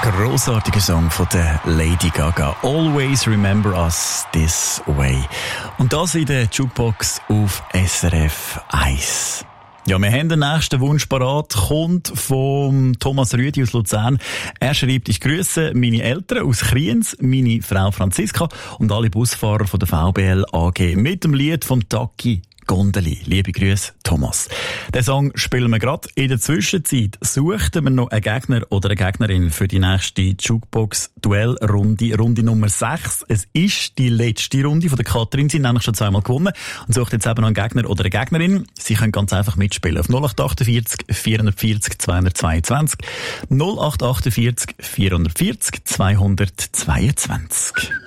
Grossartiger Song von der Lady Gaga. Always remember us this way. Und das in der Jukebox auf SRF 1. Ja, wir haben den nächsten Wunsch parat, kommt vom Thomas Rüdi aus Luzern. Er schreibt, ich grüße meine Eltern aus Kriens, meine Frau Franziska und alle Busfahrer von der VBL AG mit dem Lied von Taki Gondeli. Liebe Grüße, Thomas. Den Song spielen wir gerade. In der Zwischenzeit suchten wir noch einen Gegner oder eine Gegnerin für die nächste Jukebox-Duell-Runde, Runde Nummer 6. Es ist die letzte Runde von der Katrin. Sie haben nämlich schon zweimal gewonnen und sucht jetzt eben noch einen Gegner oder eine Gegnerin. Sie können ganz einfach mitspielen auf 0848 440 222 0848 440 222.